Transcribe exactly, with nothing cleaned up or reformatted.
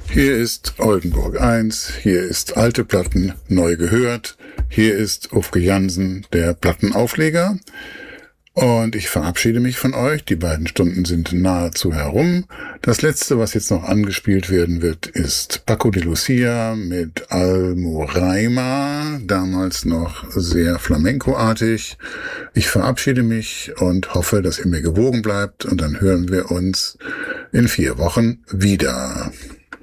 Hier ist Oldenburg eins, hier ist Alte Platten neu gehört, hier ist Ufke Jansen, der Plattenaufleger. Und ich verabschiede mich von euch. Die beiden Stunden sind nahezu herum. Das letzte, was jetzt noch angespielt werden wird, ist Paco de Lucia mit Almoraima, damals noch sehr flamencoartig. Ich verabschiede mich und hoffe, dass ihr mir gewogen bleibt. Und dann hören wir uns in vier Wochen wieder.